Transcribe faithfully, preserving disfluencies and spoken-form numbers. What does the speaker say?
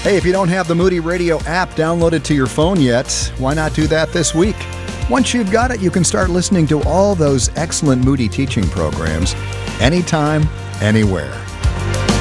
Hey, if you don't have the Moody Radio app downloaded to your phone yet, why not do that this week? Once you've got it, you can start listening to all those excellent Moody teaching programs anytime, anywhere.